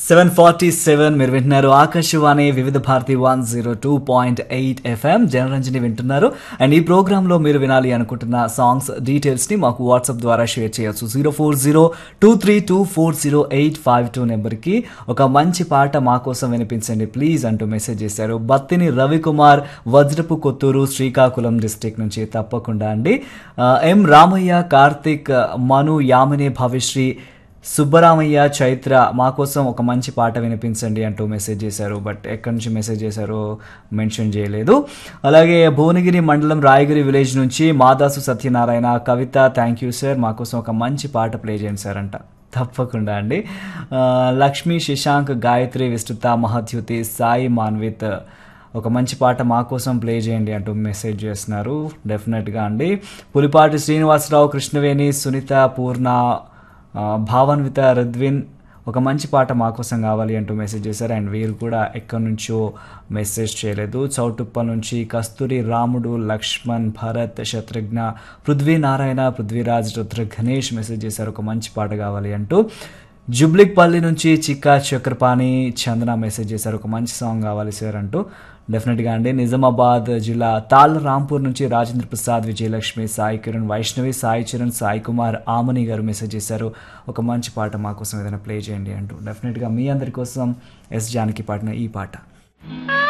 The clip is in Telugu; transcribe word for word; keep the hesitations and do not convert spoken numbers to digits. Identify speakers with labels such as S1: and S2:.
S1: సెవెన్ ఫార్టీ సెవెన్ మీరు వింటున్నారు ఆకాశవాణి వివిధ Bharati one zero two point eight FM Janaranjani వింటున్నారు. అండ్ ఈ ప్రోగ్రాంలో మీరు వినాలి అనుకుంటున్న సాంగ్స్ డీటెయిల్స్ని మాకు వాట్సాప్ ద్వారా షేర్ చేయొచ్చు. Zero four zero two three two four zero eight five two నెంబర్కి ఒక మంచి పాట మా కోసం వినిపించండి ప్లీజ్ అంటూ మెసేజ్ చేశారు. బత్తిని రవికుమార్, వజ్రపు కొత్తూరు, శ్రీకాకుళం డిస్టిక్ నుంచి. తప్పకుండా అండి. ఎం రామయ్య, కార్తిక్, మను, యామిని, భవిశ్రీ, సుబ్బరామయ్య, చైత్ర మా కోసం ఒక మంచి పాట వినిపించండి అంటూ మెసేజ్ చేశారు. బట్ ఎక్కడి నుంచి మెసేజ్ చేశారో మెన్షన్ చేయలేదు. అలాగే భువనగిరి మండలం రాయగిరి విలేజ్ నుంచి మాదాసు సత్యనారాయణ, కవిత, థ్యాంక్ యూ సార్ మా కోసం ఒక మంచి పాట ప్లే చేయండి సార్ అంట. తప్పకుండా అండి. లక్ష్మి, శశాంక్, గాయత్రి, విస్తృత, మహద్యుతి, సాయి, మాన్విత్ ఒక మంచి పాట మా కోసం ప్లే చేయండి అంటూ మెసేజ్ చేస్తున్నారు. డెఫినెట్గా అండి. పులిపాటి శ్రీనివాసరావు, కృష్ణవేణి, సునీత, పూర్ణ, భావన్విత, రిద్విన్ ఒక మంచి పాట మా కోసం కావాలి అంటూ మెసేజ్ చేశారు. అండ్ వీరు కూడా ఎక్కడి నుంచో మెసేజ్ చేయలేదు. చౌటుప్ప నుంచి కస్తూరి, రాముడు, లక్ష్మణ్, భరత్, శత్రుఘ్న, పృథ్వీనారాయణ, పృథ్వీరాజ్, రుద్ర, గణేష్ మెసేజ్ చేశారు ఒక మంచి పాట కావాలి అంటూ. జుబ్లిక్పల్లి నుంచి చిక్కా చక్రపాణి, చందన మెసేజ్ చేశారు ఒక మంచి సాంగ్ కావాలి సార్ అంటూ. డెఫినెట్గా అండి. నిజామాబాద్ జిల్లా తాల్ రాంపూర్ నుంచి రాజేంద్ర ప్రసాద్, విజయలక్ష్మి, సాయి కిరణ్, వైష్ణవి, సాయి చరణ్, సాయి కుమార్, ఆమని గారు మెసేజ్ చేశారు ఒక మంచి పాట మా కోసం ఏదైనా ప్లే చేయండి అంటూ. డెఫినెట్గా మీ అందరి కోసం ఎస్ జానకి పాడిన ఈ పాట.